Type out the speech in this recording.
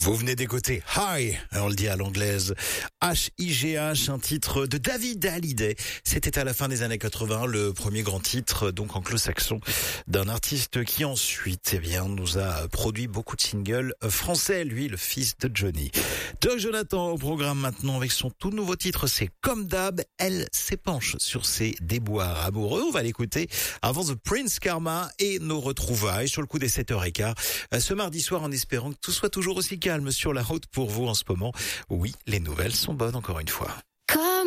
Vous venez d'écouter High, on le dit à l'anglaise, H-I-G-H, un titre de David Hallyday. C'était à la fin des années 80, le premier grand titre, donc anglo-saxon, d'un artiste qui ensuite, nous a produit beaucoup de singles français, lui, le fils de Johnny. Doc Jonathan au programme maintenant avec son tout nouveau titre, c'est Comme d'hab, elle s'épanche sur ses déboires amoureux. On va l'écouter avant The Prince Karma et nos retrouvailles sur le coup des 7h15 ce mardi soir, en espérant que tout soit toujours aussi calme sur la route pour vous en ce moment. Oui, les nouvelles sont bonnes encore une fois.